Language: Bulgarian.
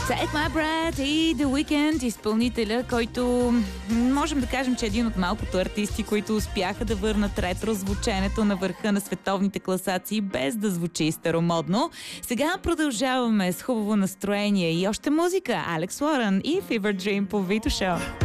Take My Breath и The Weeknd, изпълнителя, който можем да кажем, че е един от малкото артисти, които успяха да върнат ретро звученето на върха на световните класации, без да звучи старомодно. Сега продължаваме с хубаво настроение и още музика. Алекс Лорен и Fever Dream по Vito Show.